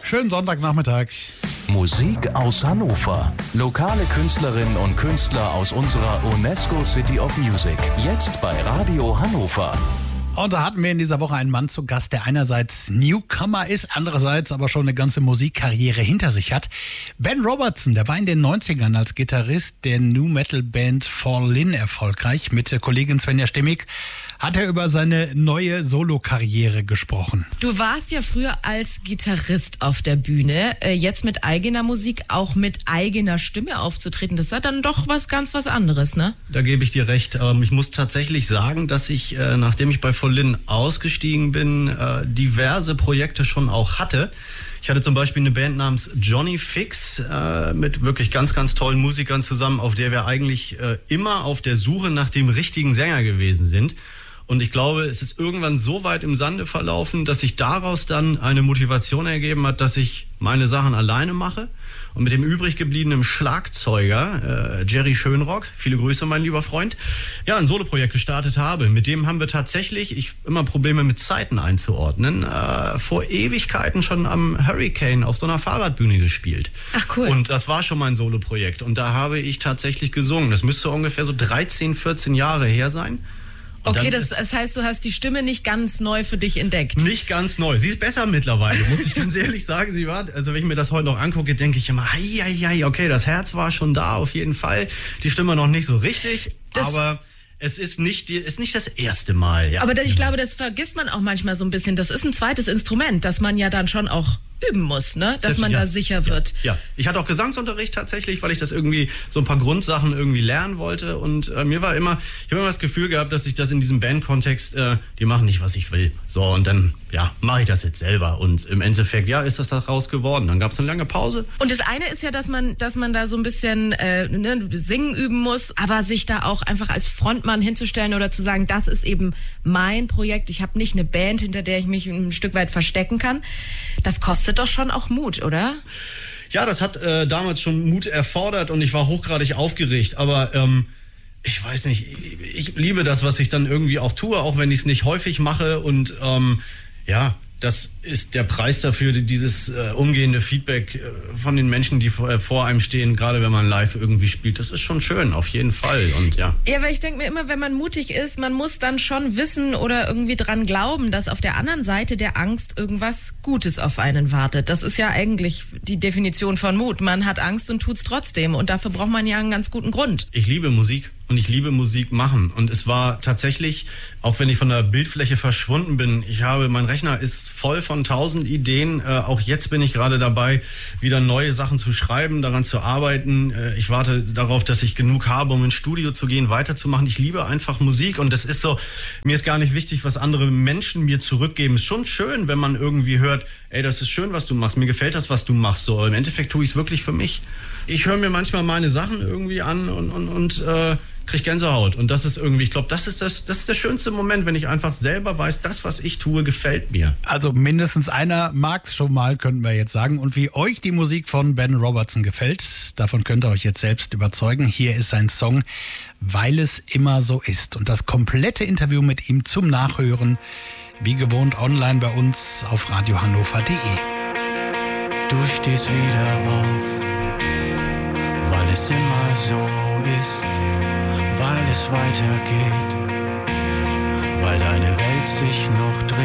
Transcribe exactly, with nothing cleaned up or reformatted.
Schönen Sonntagnachmittag. Musik aus Hannover. Lokale Künstlerinnen und Künstler aus unserer UNESCO City of Music. Jetzt bei Radio Hannover. Und da hatten wir in dieser Woche einen Mann zu Gast, der einerseits Newcomer ist, andererseits aber schon eine ganze Musikkarriere hinter sich hat. Ben Robertson, der war in den neunzigern als Gitarrist der Nu-Metal-Band Fallin erfolgreich. Mit der Kollegin Svenja Stimmig hat er über seine neue Solokarriere gesprochen. Du warst ja früher als Gitarrist auf der Bühne, jetzt mit eigener Musik, auch mit eigener Stimme aufzutreten. Das ist ja dann doch was ganz was anderes, ne? Da gebe ich dir recht. Ich muss tatsächlich sagen, dass ich, nachdem ich bei Fallin ausgestiegen bin, diverse Projekte schon auch hatte. Ich hatte zum Beispiel eine Band namens Johnny Fix äh, mit wirklich ganz, ganz tollen Musikern zusammen, auf der wir eigentlich äh, immer auf der Suche nach dem richtigen Sänger gewesen sind. Und ich glaube, es ist irgendwann so weit im Sande verlaufen, dass sich daraus dann eine Motivation ergeben hat, dass ich meine Sachen alleine mache und mit dem übrig gebliebenen Schlagzeuger, äh, Jerry Schönrock, viele Grüße, mein lieber Freund, ja, ein Soloprojekt gestartet habe. Mit dem haben wir tatsächlich, ich immer Probleme mit Zeiten einzuordnen, äh, vor Ewigkeiten schon am Hurricane auf so einer Fahrradbühne gespielt. Ach cool. Und das war schon mein Soloprojekt. Und da habe ich tatsächlich gesungen. Das müsste ungefähr so dreizehn, vierzehn Jahre her sein. Und okay, das, das heißt, du hast die Stimme nicht ganz neu für dich entdeckt. Nicht ganz neu. Sie ist besser mittlerweile, muss ich ganz ehrlich sagen. Sie war, also wenn ich mir das heute noch angucke, denke ich immer, hei, hei, hei, okay, das Herz war schon da, auf jeden Fall. Die Stimme noch nicht so richtig, das aber es ist nicht, die, ist nicht das erste Mal. Ja. Aber das, ich glaube, das vergisst man auch manchmal so ein bisschen. Das ist ein zweites Instrument, das man ja dann schon auch üben muss, ne? Dass man ja, da sicher wird. Ja, ja, ich hatte auch Gesangsunterricht tatsächlich, weil ich das irgendwie so ein paar Grundsachen irgendwie lernen wollte und äh, mir war immer, ich habe immer das Gefühl gehabt, dass ich das in diesem Bandkontext, äh, die machen nicht, was ich will. So, und dann, ja, mache ich das jetzt selber und im Endeffekt, ja, ist das daraus geworden. Dann gab es eine lange Pause. Und das eine ist ja, dass man, dass man da so ein bisschen äh, ne, singen üben muss, aber sich da auch einfach als Frontmann hinzustellen oder zu sagen, das ist eben mein Projekt. Ich habe nicht eine Band, hinter der ich mich ein Stück weit verstecken kann. Das kostet doch schon auch Mut, oder? Ja, das hat äh, damals schon Mut erfordert und ich war hochgradig aufgeregt, aber ähm, ich weiß nicht, ich, ich liebe das, was ich dann irgendwie auch tue, auch wenn ich es nicht häufig mache und ähm, ja, das ist der Preis dafür, dieses äh, umgehende Feedback äh, von den Menschen, die vor, äh, vor einem stehen, gerade wenn man live irgendwie spielt. Das ist schon schön, auf jeden Fall. Und ja. Ja, weil ich denke mir immer, wenn man mutig ist, man muss dann schon wissen oder irgendwie dran glauben, dass auf der anderen Seite der Angst irgendwas Gutes auf einen wartet. Das ist ja eigentlich die Definition von Mut. Man hat Angst und tut's trotzdem. Und dafür braucht man ja einen ganz guten Grund. Ich liebe Musik. Und ich liebe Musik machen. Und es war tatsächlich, auch wenn ich von der Bildfläche verschwunden bin, ich habe, mein Rechner ist voll von tausend Ideen. Äh, auch jetzt bin ich gerade dabei, wieder neue Sachen zu schreiben, daran zu arbeiten. Äh, ich warte darauf, dass ich genug habe, um ins Studio zu gehen, weiterzumachen. Ich liebe einfach Musik und das ist so, mir ist gar nicht wichtig, was andere Menschen mir zurückgeben. Ist schon schön, wenn man irgendwie hört, ey, das ist schön, was du machst. Mir gefällt das, was du machst. So, im Endeffekt tue ich es wirklich für mich. Ich höre mir manchmal meine Sachen irgendwie an und, und, und äh, kriege Gänsehaut. Und das ist irgendwie, ich glaube, das ist das, das ist der schönste Moment, wenn ich einfach selber weiß, das, was ich tue, gefällt mir. Also mindestens einer mag's schon mal, könnten wir jetzt sagen. Und wie euch die Musik von Ben Robertson gefällt, davon könnt ihr euch jetzt selbst überzeugen. Hier ist sein Song Weil es immer so ist. Und das komplette Interview mit ihm zum Nachhören, wie gewohnt online bei uns auf radiohannover punkt de. Du stehst wieder auf, weil es immer so ist, weil es weitergeht, weil deine Welt sich noch dreht.